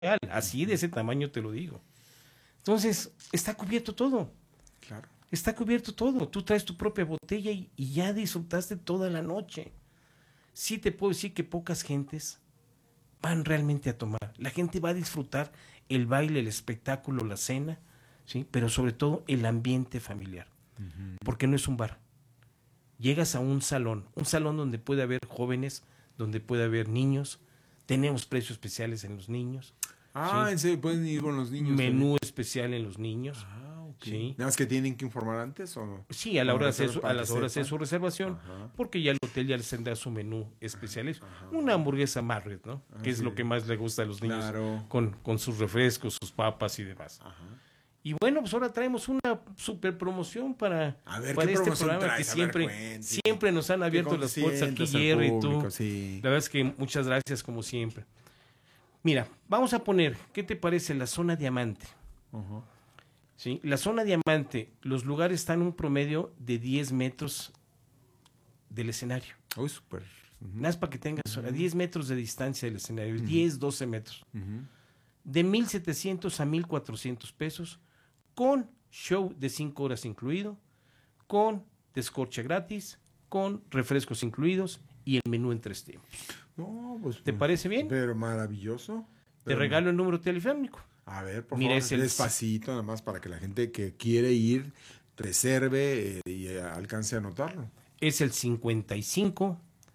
así de ese tamaño te lo digo. Entonces, está cubierto todo. Claro. Está cubierto todo. Tú traes tu propia botella y ya disfrutaste toda la noche. Sí te puedo decir que pocas gentes van realmente a tomar. La gente va a disfrutar el baile, el espectáculo, la cena, ¿sí? Pero sobre todo el ambiente familiar. Porque no es un bar. Llegas a un salón donde puede haber jóvenes, donde puede haber niños. Tenemos precios especiales en los niños. Ah, ¿sí? ¿en serio pueden ir con los niños? Menú también? especial en los niños. Ah, ok. ¿sí? ¿Nada más que tienen que informar antes o no? Sí, a la hora de hacer Para a las que horas de sepan. su reservación, Ajá. porque ya el hotel ya les tendrá su menú especial. Ajá. Una hamburguesa Marriott, ¿no? Ah, Que es sí. lo que más le gusta a los niños, Claro. con sus refrescos, sus papas y demás. Ajá. Y bueno, pues ahora traemos una super promoción para A ver, este promoción programa traes? que A ver, cuente. siempre nos han abierto las puertas aquí, Jerry y tú. Sí. La verdad es que muchas gracias como siempre. Mira, vamos a poner, ¿qué te parece la zona diamante? Ajá. ¿Sí? La zona diamante, los lugares están un promedio de 10 metros del escenario. Uy, súper. Nada más para que tengas a 10 metros de distancia del escenario, 10, 12 metros. Ujú. De 1,700 a 1,400 pesos, con show de 5 horas incluido, con descorche gratis, con refrescos incluidos y el menú en 3 tiempos. No, pues, ¿Te parece bien? Pero maravilloso. Te Pero, regalo el número telefónico. a ver, por Mira, favor, es el- despacito, nada más para que la gente que quiere ir reserve y alcance a anotarlo. Es el 55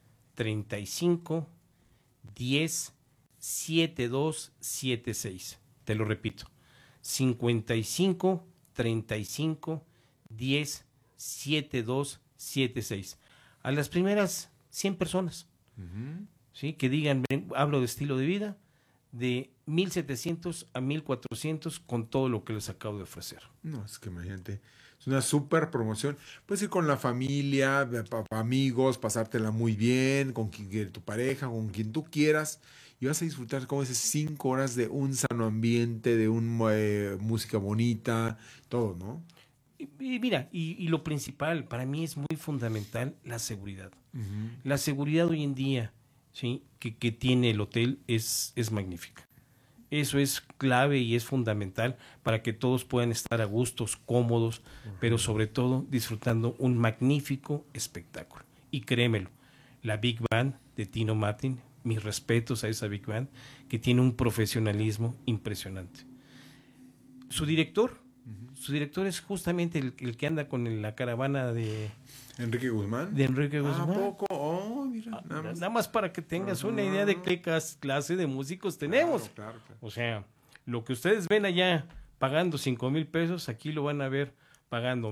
35 10 72 76. Te lo repito. 55 35 10 72 76. A las primeras 100 personas, Ujú. ¿sí? Que digan, hablo de estilo de vida, de 1,700 a 1,400 con todo lo que les acabo de ofrecer. No, es que imagínate, es una súper promoción. Puedes ir con la familia, amigos, pasártela muy bien, con tu pareja, con quien tú quieras, y vas a disfrutar, como dices, 5 horas de un sano ambiente, de música bonita, todo, ¿no? Y mira, y lo principal, para mí es muy fundamental la seguridad. Ujú. La seguridad hoy en día, ¿sí? que tiene el hotel es magnífica. Eso es clave y es fundamental para que todos puedan estar a gustos, cómodos, pero sobre todo disfrutando un magnífico espectáculo. Y créemelo, la Big Band de Tino Martin, mis respetos a esa Big Band, que tiene un profesionalismo impresionante. Su director es justamente el que anda con la caravana de Enrique Guzmán. Enrique ¿A Guzmán. poco? Oh, mira, nada más. Nada más para que tengas Ajá. una idea de qué clase de músicos tenemos. Claro, claro. O sea, lo que ustedes ven allá pagando 5,000 pesos, aquí lo van a ver pagando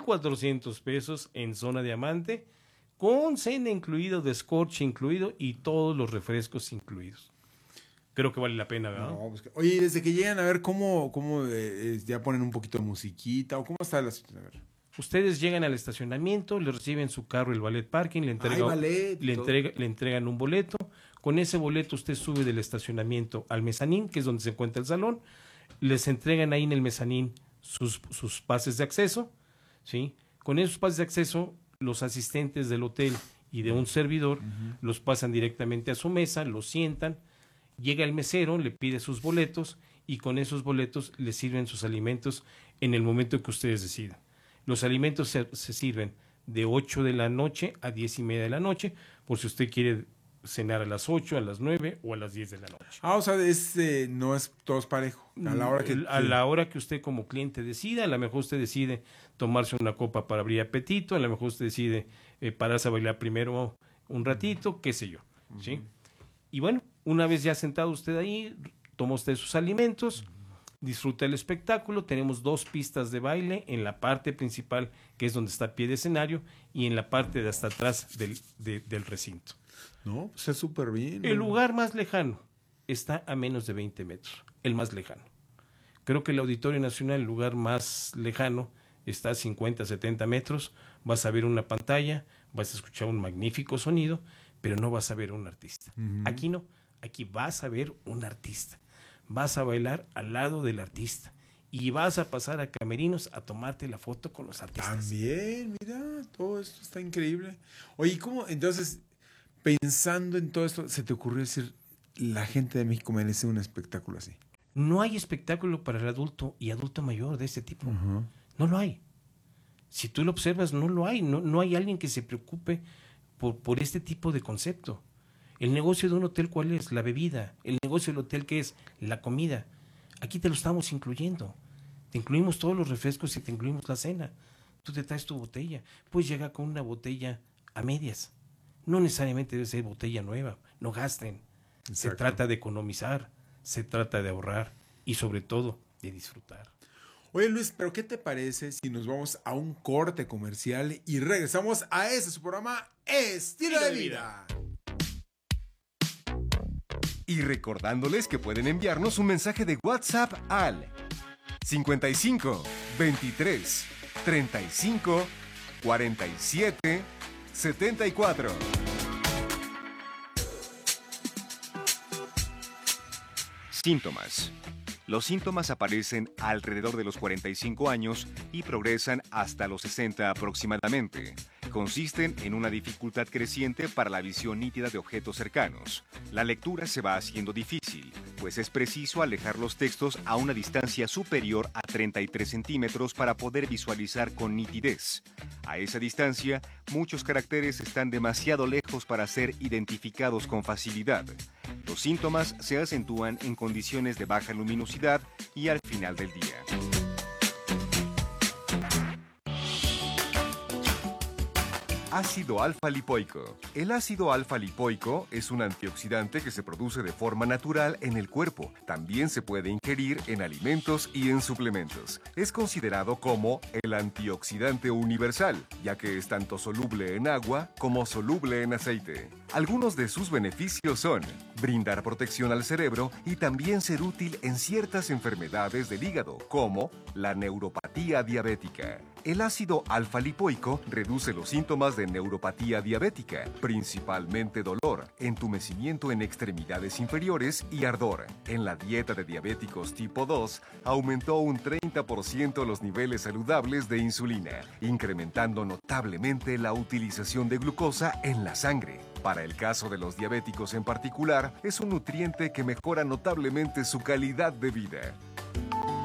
1,400 pesos en zona diamante, con cena incluido, descorche incluido y todos los refrescos incluidos. Creo que vale la pena, ¿verdad? No, pues oye, desde que llegan a ver cómo ya ponen un poquito de musiquita o cómo está la situación. A ver. Ustedes llegan al estacionamiento, le reciben su carro el ballet parking, le ballet y todo. le entregan un boleto. Con ese boleto usted sube del estacionamiento al mezanín, que es donde se encuentra el salón. Les entregan ahí en el mezanín sus pases de acceso, ¿sí? Con esos pases de acceso, los asistentes del hotel y de un servidor los pasan directamente a su mesa, los sientan. Llega el mesero, le pide sus boletos y con esos boletos le sirven sus alimentos en el momento que ustedes decidan. Los alimentos se sirven de 8 de la noche a 10:30 de la noche, por si usted quiere cenar a las 8, a las 9 o a las 10 de la noche. O sea, no es todo es parejo. A la hora que... A la hora que usted como cliente decida, a lo mejor usted decide tomarse una copa para abrir apetito, a lo mejor usted decide pararse a bailar primero un ratito, qué sé yo, ¿sí? Y bueno, una vez ya sentado usted ahí, toma usted sus alimentos, disfruta el espectáculo. Tenemos 2 pistas de baile en la parte principal, que es donde está pie de escenario, y en la parte de hasta atrás del recinto. No, pues es súper bien. El lugar más lejano está a menos de 20 metros, el más lejano. Creo que el Auditorio Nacional, el lugar más lejano, está a 50, 70 metros. Vas a ver una pantalla, vas a escuchar un magnífico sonido, pero no vas a ver un artista. Aquí no, aquí vas a ver un artista. Vas a bailar al lado del artista y vas a pasar a camerinos a tomarte la foto con los artistas. También, mira, todo esto está increíble. Oye, ¿y cómo? Entonces, pensando en todo esto, ¿se te ocurrió decir, la gente de México merece un espectáculo así? No hay espectáculo para el adulto y adulto mayor de este tipo. No lo hay. Si tú lo observas, no lo hay. No hay alguien que se preocupe por este tipo de concepto. El negocio de un hotel, ¿cuál es? La bebida. El negocio del hotel, ¿qué es? La comida. Aquí te lo estamos incluyendo. Te incluimos todos los refrescos y te incluimos la cena. Tú te traes tu botella. Pues llega con una botella a medias. No necesariamente debe ser botella nueva. No gasten. Exacto. Se trata de economizar. Se trata de ahorrar. Y sobre todo, de disfrutar. Oye, Luis, pero ¿qué te parece si nos vamos a un corte comercial y regresamos a su programa Estilo de Vida? Y recordándoles que pueden enviarnos un mensaje de WhatsApp al 55 23 35 47 74. Síntomas. Los síntomas aparecen alrededor de los 45 años y progresan hasta los 60 aproximadamente. Consisten en una dificultad creciente para la visión nítida de objetos cercanos. La lectura se va haciendo difícil, pues es preciso alejar los textos a una distancia superior a 33 centímetros para poder visualizar con nitidez. A esa distancia, muchos caracteres están demasiado lejos para ser identificados con facilidad. Los síntomas se acentúan en condiciones de baja luminosidad y al final del día. Ácido alfa-lipoico. El ácido alfa-lipoico es un antioxidante que se produce de forma natural en el cuerpo. También se puede ingerir en alimentos y en suplementos. Es considerado como el antioxidante universal, ya que es tanto soluble en agua como soluble en aceite. Algunos de sus beneficios son brindar protección al cerebro y también ser útil en ciertas enfermedades del hígado, como la neuropatía diabética. El ácido alfa-lipoico reduce los síntomas de neuropatía diabética, principalmente dolor, entumecimiento en extremidades inferiores y ardor. En la dieta de diabéticos tipo 2, aumentó un 30% los niveles saludables de insulina, incrementando notablemente la utilización de glucosa en la sangre. Para el caso de los diabéticos en particular, es un nutriente que mejora notablemente su calidad de vida.